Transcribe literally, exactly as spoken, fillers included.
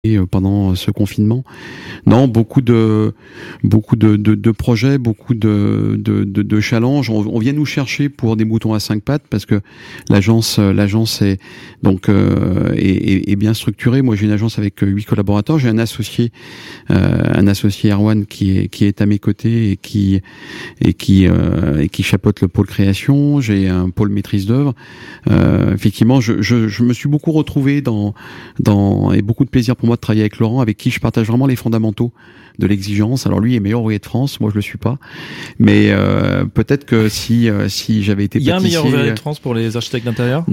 pendant ce confinement. Non, beaucoup de beaucoup de, de, de projets, beaucoup de, de, de, de challenges. On, on vient nous chercher pour des moutons à cinq pattes parce que l'agence l'agence est donc euh, est, est, est bien structurée. Moi, j'ai une agence avec huit collaborateurs. J'ai un associé euh, un associé Erwan qui est qui est à mes côtés et qui et qui euh, et qui chapeaute le pôle création. J'ai un pôle maîtrise d'œuvre. Euh, effectivement, je, je je me suis beaucoup retrouvé dans dans et beaucoup de plaisir pour moi de travailler avec Laurent, avec qui je partage vraiment les fondamentaux de l'exigence. Alors lui est meilleur ouvrier de France, moi je le suis pas, mais euh, peut-être que si euh, si j'avais été il y a un pâtissier, meilleur ouvrier de France pour les architectes d'intérieur.